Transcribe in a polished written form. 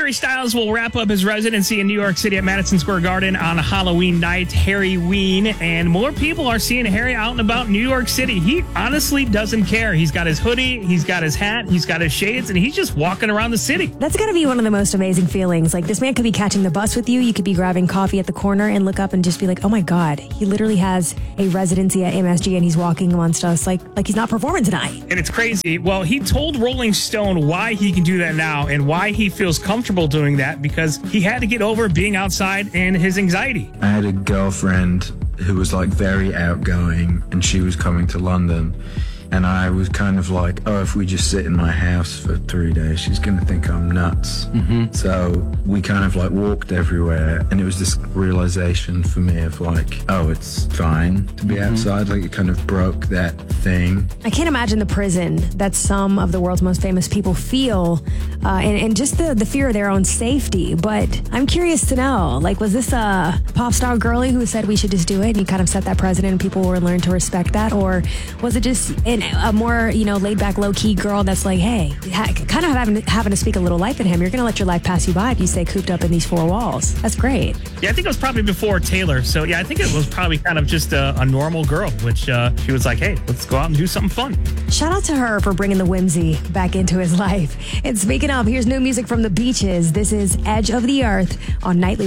Harry Styles will wrap up his residency in New York City at Madison Square Garden on Halloween night, Harryween, and more people are seeing Harry out and about New York City. He honestly doesn't care. He's got his hoodie, he's got his hat, he's got his shades, and he's just walking around the city. That's got to be one of the most amazing feelings. Like, this man could be catching the bus with you. You could be grabbing coffee at the corner and look up and just be like, oh my God, he literally has a residency at MSG and he's walking amongst us like he's not performing tonight. And it's crazy. Well, he told Rolling Stone why he can do that now and why he feels comfortable doing that, because he had to get over being outside and his anxiety. I had a girlfriend who was like very outgoing, and she was coming to London. And I was kind of like, oh, if we just sit in my house for 3 days, she's going to think I'm nuts. Mm-hmm. So we kind of like walked everywhere. And it was this realization for me of like, oh, it's fine to be outside. Like, it kind of broke that thing. I can't imagine the prison that some of the world's most famous people feel and just the fear of their own safety. But I'm curious to know, like, was this a pop star girlie who said we should just do it and you kind of set that precedent and people will learn to respect that? Or was it just a more, laid back, low key girl that's like, hey, kind of having to speak a little life in him. You're going to let your life pass you by if you stay cooped up in these four walls. That's great. Yeah, I think it was probably before Taylor. So, yeah, I think it was probably kind of just a normal girl, which she was like, hey, let's go out and do something fun. Shout out to her for bringing the whimsy back into his life. And speaking of, here's new music from the Beaches. This is Edge of the Earth on Nightly.